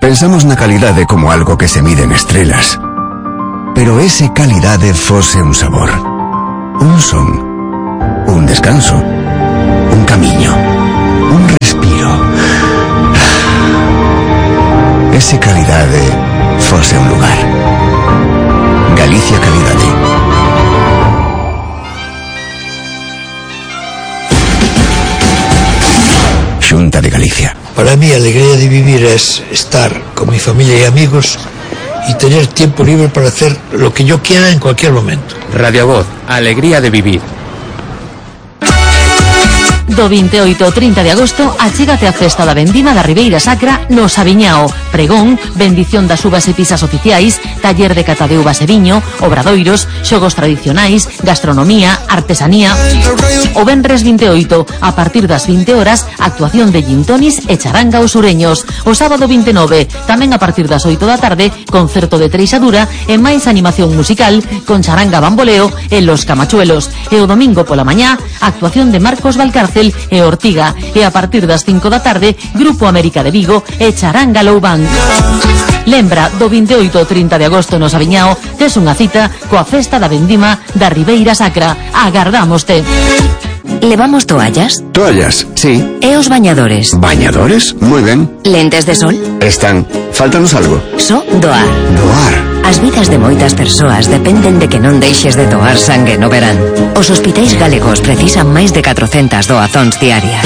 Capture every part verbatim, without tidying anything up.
Pensamos na calidade como algo que se mide en estrelas. Pero ese calidade fose un sabor, un son, un descanso, un camiño, un respiro. Ese calidade fose un lugar. Galicia Calidade. Xunta de Galicia. Para mí, la alegría de vivir es estar con mi familia y amigos y tener tiempo libre para hacer lo que yo quiera en cualquier momento. Radio Voz, alegría de vivir. Do veintiocho ao trinta de agosto achégate a festa da vendima da Ribeira Sacra no Sabiñao. Pregón, bendición das uvas e pisas oficiais, taller de cata de uvas e viño, obradoiros, xogos tradicionais, gastronomía, artesanía. O venres veintiocho, a partir das vinte horas, actuación de gintonis e charanga aos sureños. O sábado veintinueve, tamén a partir das oito da tarde, concerto de treixadura e máis animación musical con charanga bamboleo e Los Camachuelos. E o domingo pola mañá, actuación de Marcos Valcárcel e Ortiga, e a partir das cinco da tarde Grupo América de Vigo e Charanga Loubán. Lembra, do veintiocho ao trinta de agosto no Sabiñao tes unha cita coa festa da vendima da Ribeira Sacra. Agardámoste. ¿Levamos toallas? Toallas, sí. ¿E os bañadores? ¿Bañadores? Muy ben. ¿Lentes de sol? Están. Fáltanos algo. So doar. Doar. As vidas de moitas persoas dependen de que non deixes de doar sangue no verán. Os hospitais galegos precisan máis de catrocentas doazóns diarias.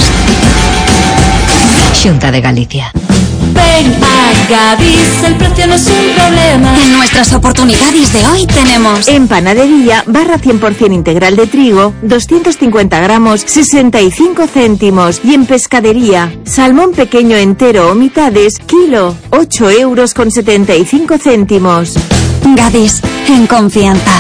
Xunta de Galicia. Ven a Gadis, el precio no es un problema. En nuestras oportunidades de hoy tenemos en panadería, barra cien por ciento integral de trigo, doscientos cincuenta gramos, sesenta y cinco céntimos. Y en pescadería, salmón pequeño entero o mitades, kilo, ocho euros con setenta y cinco céntimos. Gadis, en confianza.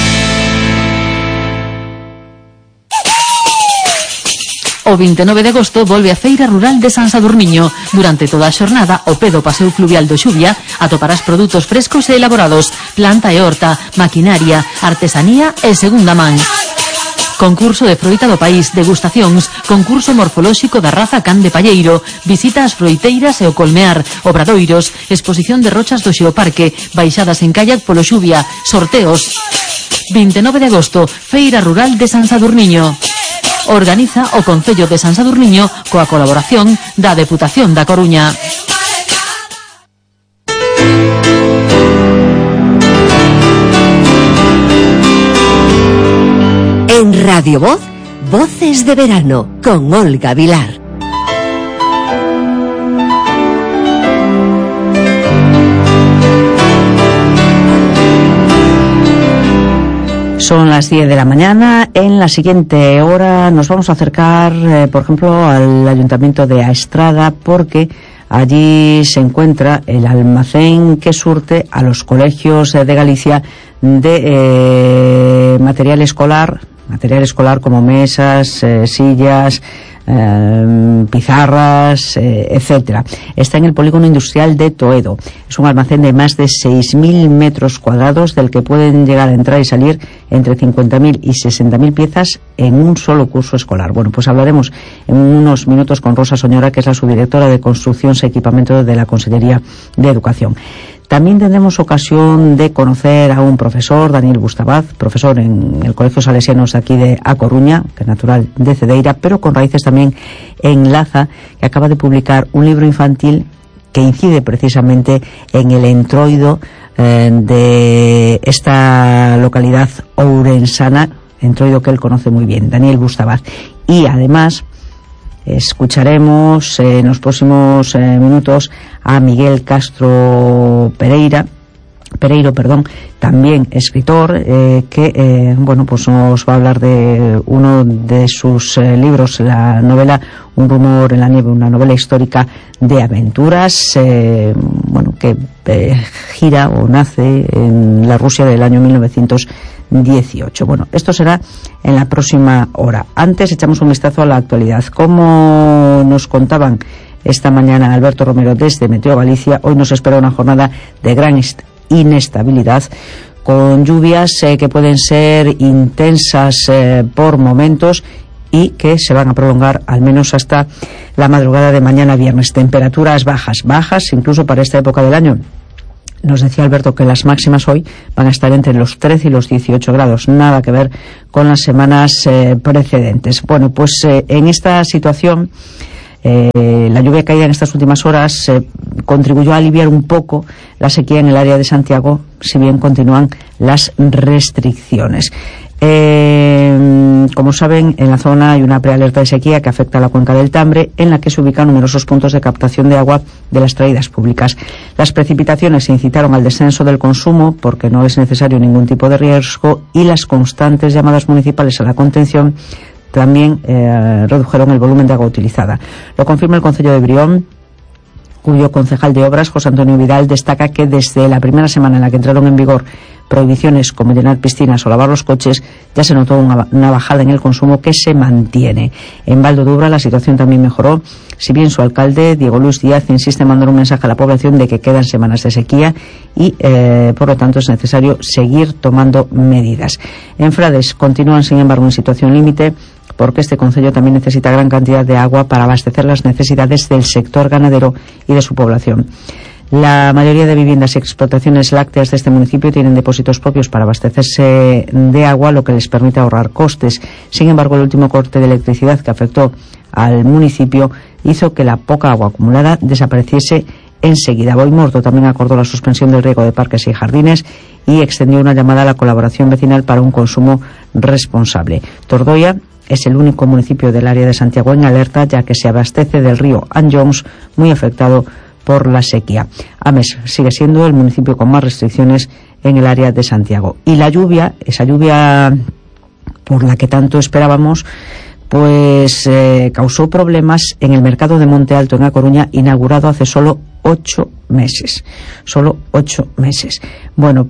O veintinueve de agosto volve a Feira Rural de San Sadurniño. Durante toda a xornada, o pé do paseo fluvial do Xubia, atoparás produtos frescos e elaborados, planta e horta, maquinaria, artesanía e segunda man. Concurso de froita do país, degustacións, concurso morfolóxico da raza can de palleiro, visita ás froiteiras e o colmear, obradoiros, exposición de rochas do Xeoparque, baixadas en kayak polo Xubia, sorteos. veintinueve de agosto, Feira Rural de San Sadurniño. Organiza o Concello de San Sadurniño coa colaboración da Deputación da Coruña. En Radio Voz, Voces de Verano, con Olga Vilar. Son las diez de la mañana. En la siguiente hora nos vamos a acercar, eh, por ejemplo, al Ayuntamiento de Aestrada, porque allí se encuentra el almacén que surte a los colegios de Galicia de eh, material escolar, material escolar como mesas, eh, sillas, Eh, pizarras, eh, etcétera. Está en el polígono industrial de Toedo. Es un almacén de más de seis mil metros cuadrados, del que pueden llegar a entrar y salir entre cincuenta mil y sesenta mil piezas en un solo curso escolar. Bueno, pues hablaremos en unos minutos con Rosa Soñora, que es la subdirectora de Construcción y Equipamiento de la Consellería de Educación. También tendremos ocasión de conocer a un profesor, Daniel Bustabaz, profesor en el Colegio Salesianos de aquí de A Coruña, que es natural de Cedeira, pero con raíces también en Laza, que acaba de publicar un libro infantil que incide precisamente en el entroido eh, de esta localidad ourensana, entroido que él conoce muy bien, Daniel Bustabaz. Y además escucharemos eh, en los próximos eh, minutos a Miguel Castro Pereira, Pereiro, perdón, también escritor, eh, que eh, bueno, pues nos va a hablar de uno de sus eh, libros, la novela Un rumor en la nieve, una novela histórica de aventuras, eh, bueno, que eh, gira o nace en la Rusia del año mil novecientos dieciocho. Bueno, esto será en la próxima hora. Antes echamos un vistazo a la actualidad. Como nos contaban esta mañana Alberto Romero desde Meteo Galicia, hoy nos espera una jornada de gran inestabilidad, con lluvias eh, que pueden ser intensas eh, por momentos y que se van a prolongar al menos hasta la madrugada de mañana viernes. Temperaturas bajas, bajas incluso para esta época del año. Nos decía Alberto que las máximas hoy van a estar entre los trece y los dieciocho grados, nada que ver con las semanas eh, precedentes. Bueno, pues eh, en esta situación eh, la lluvia caída en estas últimas horas eh, contribuyó a aliviar un poco la sequía en el área de Santiago, si bien continúan las restricciones. Eh, como saben, en la zona hay una prealerta de sequía que afecta a la cuenca del Tambre, en la que se ubican numerosos puntos de captación de agua de las traídas públicas. Las precipitaciones incitaron al descenso del consumo, porque no es necesario ningún tipo de riesgo, y las constantes llamadas municipales a la contención también eh, redujeron el volumen de agua utilizada. Lo confirma el Concello de Brión, cuyo concejal de Obras, José Antonio Vidal, destaca que desde la primera semana en la que entraron en vigor prohibiciones como llenar piscinas o lavar los coches, ya se notó una, una bajada en el consumo que se mantiene. En Val d'Udura la situación también mejoró, si bien su alcalde, Diego Luis Díaz, insiste en mandar un mensaje a la población de que quedan semanas de sequía y, eh, por lo tanto, es necesario seguir tomando medidas. En Frades continúan, sin embargo, en situación límite, porque este concello también necesita gran cantidad de agua para abastecer las necesidades del sector ganadero y de su población. La mayoría de viviendas y explotaciones lácteas de este municipio tienen depósitos propios para abastecerse de agua, lo que les permite ahorrar costes. Sin embargo, el último corte de electricidad que afectó al municipio hizo que la poca agua acumulada desapareciese enseguida. Boimorto también acordó la suspensión del riego de parques y jardines y extendió una llamada a la colaboración vecinal para un consumo responsable. Tordoya es el único municipio del área de Santiago en alerta, ya que se abastece del río Anjons, muy afectado por la sequía. Ames sigue siendo el municipio con más restricciones en el área de Santiago. Y la lluvia, esa lluvia por la que tanto esperábamos, pues eh, causó problemas en el mercado de Monte Alto, en A Coruña, inaugurado hace solo ocho meses. Solo ocho meses. Bueno,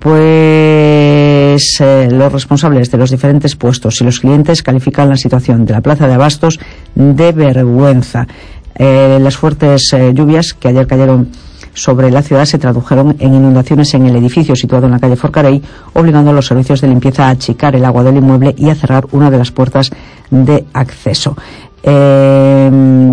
pues eh, los responsables de los diferentes puestos y los clientes califican la situación de la plaza de abastos de vergüenza. Eh, las fuertes eh, lluvias que ayer cayeron sobre la ciudad se tradujeron en inundaciones en el edificio situado en la calle Forcarey, obligando a los servicios de limpieza a achicar el agua del inmueble y a cerrar una de las puertas de acceso. Eh,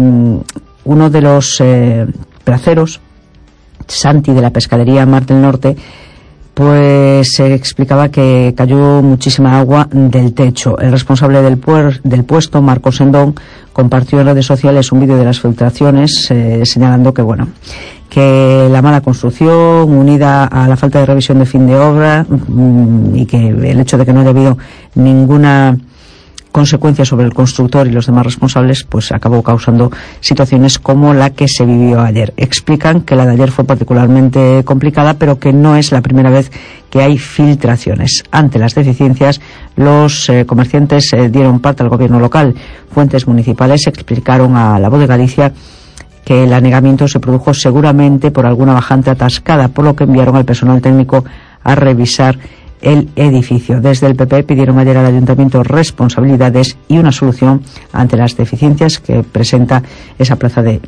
uno de los eh, placeros, Santi, de la pescadería Mar del Norte, pues se explicaba que cayó muchísima agua del techo. El responsable del, puer, del puesto, Marcos Sendón, compartió en redes sociales un vídeo de las filtraciones, eh, señalando que, bueno, que la mala construcción, unida a la falta de revisión de fin de obra, mmm, y que el hecho de que no haya habido ninguna consecuencia sobre el constructor y los demás responsables, pues acabó causando situaciones como la que se vivió ayer. Explican que la de ayer fue particularmente complicada, pero que no es la primera vez que hay filtraciones. Ante las deficiencias, los eh, comerciantes eh, dieron parte al gobierno local. Fuentes municipales explicaron a La Voz de Galicia que el anegamiento se produjo seguramente por alguna bajante atascada, por lo que enviaron al personal técnico a revisar el edificio. Desde el P P pidieron ayer al ayuntamiento responsabilidades y una solución ante las deficiencias que presenta esa plaza de,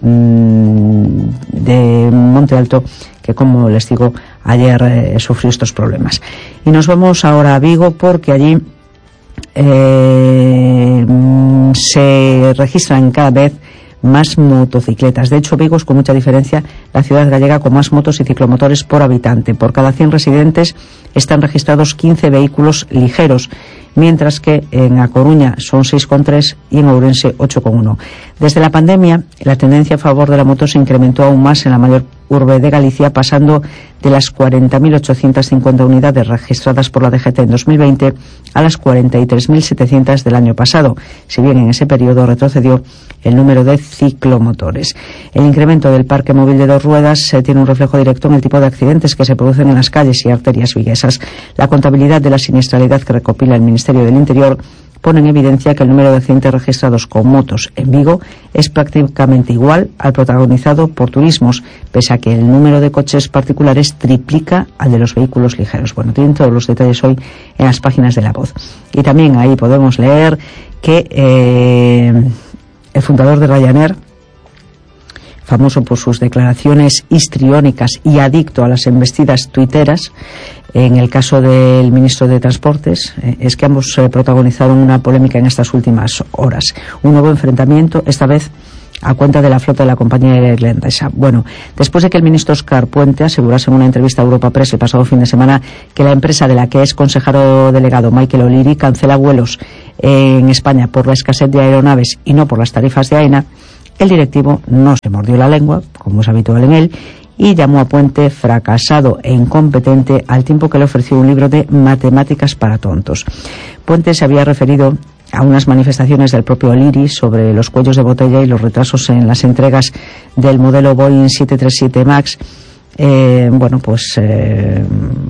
de Monte Alto, que, como les digo, ayer eh, sufrió estos problemas. Y nos vamos ahora a Vigo, porque allí eh, se registran cada vez más motocicletas. De hecho, Vigo es con mucha diferencia la ciudad gallega con más motos y ciclomotores por habitante. Por cada cien residentes están registrados quince vehículos ligeros, mientras que en A Coruña son seis coma tres y en Ourense ocho coma uno. Desde la pandemia, la tendencia a favor de la moto se incrementó aún más en la mayor urbe de Galicia, pasando de las cuarenta mil ochocientas cincuenta unidades registradas por la D G T en dos mil veinte a las cuarenta y tres mil setecientas del año pasado, si bien en ese periodo retrocedió el número de ciclomotores. El incremento del parque móvil de dos ruedas eh, tiene un reflejo directo en el tipo de accidentes que se producen en las calles y arterias viguesas. La contabilidad de la siniestralidad que recopila el Ministerio del Interior pone en evidencia que el número de accidentes registrados con motos en Vigo es prácticamente igual al protagonizado por turismos, pese a que el número de coches particulares triplica al de los vehículos ligeros. Bueno, tienen todos los detalles hoy en las páginas de La Voz. Y también ahí podemos leer que eh, el fundador de Ryanair famoso por sus declaraciones histriónicas y adicto a las embestidas tuiteras. En el caso del ministro de Transportes, eh, es que ambos eh, protagonizaron una polémica en estas últimas horas. Un nuevo enfrentamiento, esta vez a cuenta de la flota de la compañía aérea irlandesa. Bueno, después de que el ministro Óscar Puente asegurase en una entrevista a Europa Press el pasado fin de semana que la empresa de la que es consejero delegado, Michael O'Leary, cancela vuelos en España por la escasez de aeronaves y no por las tarifas de AENA, el directivo no se mordió la lengua, como es habitual en él, y llamó a Puente fracasado e incompetente al tiempo que le ofreció un libro de matemáticas para tontos. Puente se había referido a unas manifestaciones del propio O'Leary sobre los cuellos de botella y los retrasos en las entregas del modelo Boeing siete treinta y siete MAX. Eh, bueno, pues eh,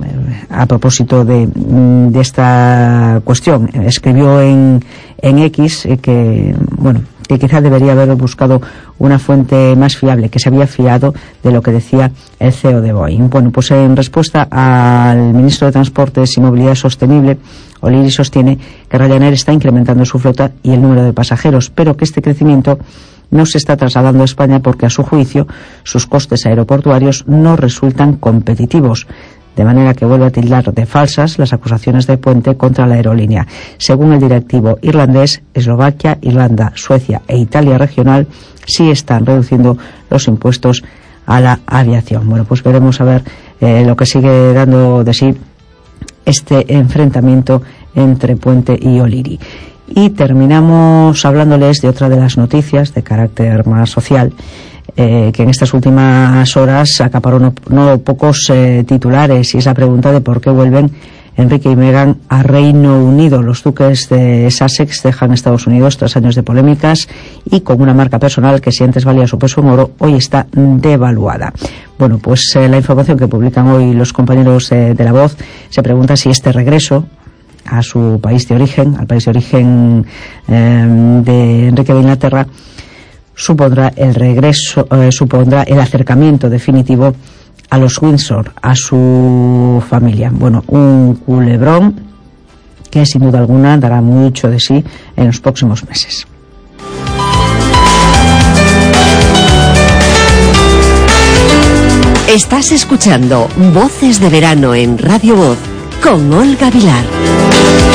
a propósito de, de esta cuestión, escribió en, en X eh, que, bueno, que quizá debería haber buscado una fuente más fiable, que se había fiado de lo que decía el C E O de Boeing. Bueno, pues en respuesta al ministro de Transportes y Movilidad Sostenible, O'Leary sostiene que Ryanair está incrementando su flota y el número de pasajeros, pero que este crecimiento no se está trasladando a España porque, a su juicio, sus costes aeroportuarios no resultan competitivos. De manera que vuelve a tildar de falsas las acusaciones de Puente contra la aerolínea. Según el directivo irlandés, Eslovaquia, Irlanda, Suecia e Italia regional sí están reduciendo los impuestos a la aviación. Bueno, pues veremos a ver eh, lo que sigue dando de sí este enfrentamiento entre Puente y O'Leary. Y terminamos hablándoles de otra de las noticias de carácter más social, eh, que en estas últimas horas acaparó no, no pocos eh, titulares, y es la pregunta de por qué vuelven Enrique y Meghan a Reino Unido. Los duques de Sussex dejan Estados Unidos tras años de polémicas y con una marca personal que, si antes valía su peso en oro, hoy está devaluada. Bueno, pues eh, la información que publican hoy los compañeros eh, de La Voz se pregunta si este regreso a su país de origen, al país de origen eh, de Enrique de Inglaterra, supondrá el regreso, eh, supondrá el acercamiento definitivo a los Windsor, a su familia. Bueno, un culebrón que sin duda alguna dará mucho de sí en los próximos meses. Estás escuchando Voces de Verano en Radio Voz con Olga Vilar.